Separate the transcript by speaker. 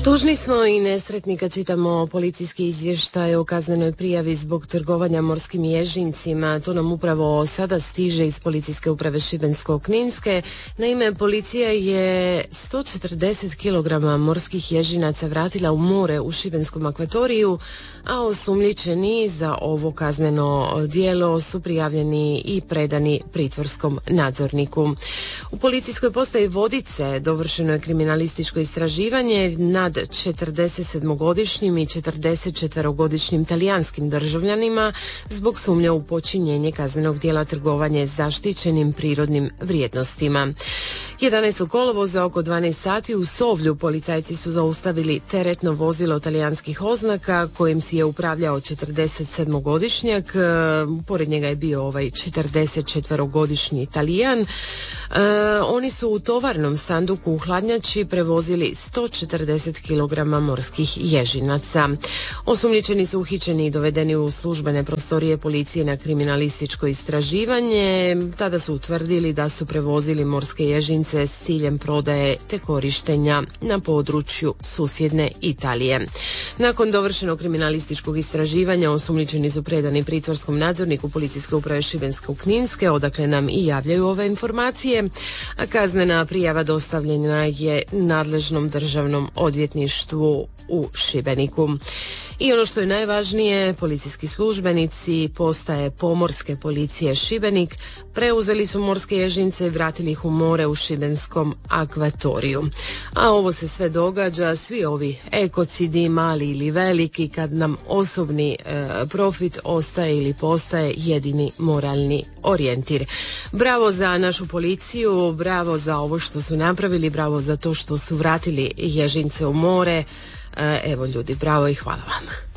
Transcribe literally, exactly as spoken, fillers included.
Speaker 1: Tužni smo i nesretni kad čitamo policijski izvještaj o kaznenoj prijavi zbog trgovanja morskim ježincima. To nam upravo sada stiže iz Policijske uprave Šibensko-kninske. Naime, policija je sto četrdeset kilograma morskih ježinaca vratila u more u šibenskom akvatoriju, a osumnjičeni za ovo kazneno djelo su prijavljeni i predani pritvorskom nadzorniku. U policijskoj postaji Vodice dovršeno je kriminalističko istraživanje nad četrdesetsedmogodišnjim i četrdesetčetverogodišnjim talijanskim državljanima zbog sumnje u počinjenje kaznenog djela trgovanje zaštićenim prirodnim vrijednostima. jedanaestog kolovoza oko dvanaest sati u Sovlju policajci su zaustavili teretno vozilo talijanskih oznaka kojim si je upravljao četrdesetsedmogodišnjak. Pored njega je bio ovaj četrdesetčetverogodišnji Talijan. E, oni su u tovarnom sanduku u hladnjači prevozili sto četrdeset kilograma morskih ježinaca. Osumnjičeni su uhićeni i dovedeni u službene prostorije policije na kriminalističko istraživanje. Tada su utvrdili da su prevozili morske ježince s ciljem prodaje te korištenja na području susjedne Italije. Nakon dovršenog kriminalističkog istraživanja osumnjičeni su predani pritvorskom nadzorniku Policijske uprave Šibensko-kninske, odakle nam i javljaju ove informacije, a kaznena prijava dostavljena je nadležnom državnom odvjetništvu u Šibeniku. I ono što je najvažnije, policijski službenici postaje Pomorske policije Šibenik preuzeli su morske ježince i vratili ih u more u šibenskom akvatoriju. A ovo se sve događa, svi ovi ekocidi, mali ili veliki, kad nam osobni e, profit ostaje ili postaje jedini moralni orijentir. Bravo za našu policiju, bravo za ovo što su napravili, bravo za to što su vratili ježince u more. E, evo ljudi, bravo i hvala vam.